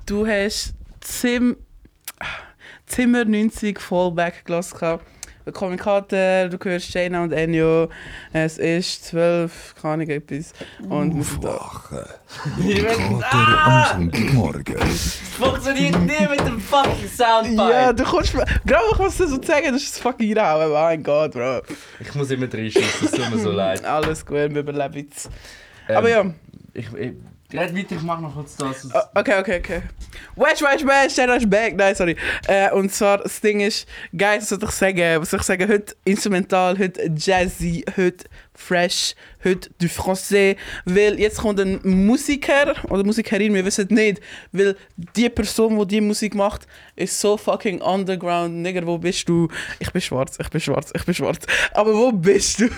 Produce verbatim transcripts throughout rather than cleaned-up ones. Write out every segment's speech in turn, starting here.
du hast Zim- Zimmer neunzig Fallback gelassen. Kommunikator, du hörst Jaina und Ennio. Es ist zwölf, keine Ahnung, etwas. Und Aufwachen. Indikator am Sonntagmorgen. Es funktioniert nie mit dem fucking Soundbite. Ja, du kommst... Gerade ich muss dir so sagen, das ist das fucking Rauch. Oh mein Gott, Bro. Ich muss immer reinschießen, es tut mir so leid. Alles gut, wir überleben es. Ähm, Aber ja. Ich, ich, red weiter, ich mach noch kurz das. Ah, okay, okay, okay. Wesh, wesh, wesh, der ist back. Nein, sorry. Äh, und zwar, das Ding ist, Guys, was soll ich sagen? Was soll ich sagen? Heute instrumental, heute jazzy, heute fresh, heute du français. Weil jetzt kommt ein Musiker oder Musikerin, wir wissen nicht. Weil die Person, die die Musik macht, ist so fucking underground. Nigger, wo bist du? Ich bin schwarz, ich bin schwarz, ich bin schwarz. Aber wo bist du?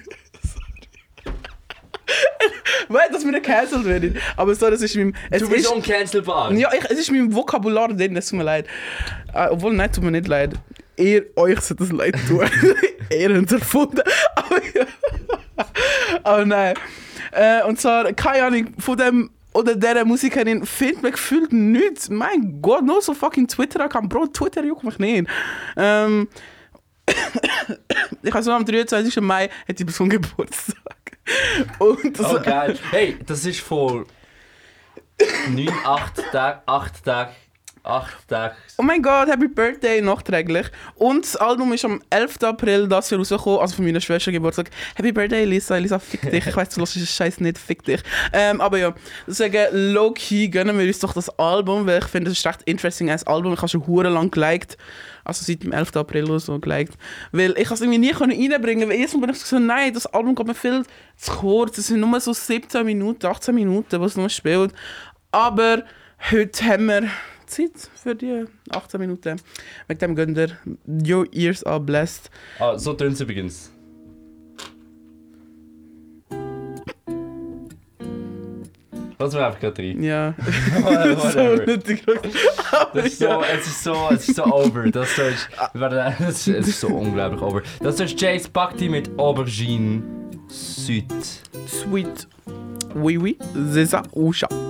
Weißt du, dass wir nicht cancelled werden? Aber so, das ist mein... Es Du bist ist, uncancelbar. ja, ich, es ist mein Vokabular drin, es tut mir leid. Äh, obwohl, nein, tut mir nicht leid. Ihr, euch sollte das leid tun. Ihr habt es erfunden. Aber, ja. Aber nein. Äh, und zwar, keine Ahnung, von dem... Oder dieser Musikerin findet man gefühlt nichts. Mein Gott, nur so fucking Twitter-Account. Bro, Twitter juckt mich nicht. Ähm... ich weiß noch, am dreiundzwanzigsten Mai hat die Person Geburtstag. Und das Oh geil. Hey, das ist vor neun, acht Tagen, acht Tagen, acht Tagen. Oh mein Gott, Happy Birthday nachträglich. Und das Album ist am elften April das Jahr rausgekommen, also von meiner Schwester Geburtstag. Happy Birthday, Lisa. Lisa, fick dich. Ich weiss, du hörst den Scheiß nicht, fick dich. Ähm, aber ja, deswegen low-key gönnen wir uns doch das Album, weil ich finde, es ist recht interesting als Album. Ich habe schon hure lang geliked. Also seit dem elften April oder so geliked. Weil ich es irgendwie nie reinbringen konnte. Weil erstmal bin ich so, nein, das Album geht mir viel zu kurz. Es sind nur so siebzehn Minuten, achtzehn Minuten, was es noch spielt. Aber heute haben wir Zeit für die achtzehn Minuten. Mit dem gönnt ihr Your Ears Are Blessed. Ah, so tönt es übrigens. Lass mir einfach gerade rein. Ja. Whatever. So unnötig. Aber Das ist so, ja. es ist so, es ist so over. Das ist, warte, es ist, es ist so unglaublich over. Das ist Jace Bhakti mit Aubergine Süd. Sweet. Oui, oui. C'est ça. Ou ça.